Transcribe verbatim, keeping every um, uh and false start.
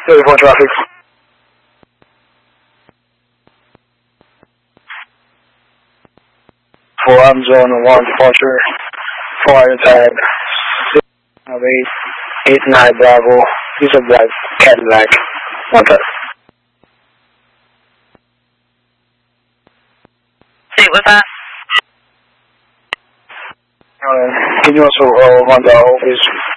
thirty-four traffic. For I'm zone one departure. Fire tag six of eight eight nine Bravo. Use of black Cadillac. One touch. See what's that? Uh, can you also uh, run the office?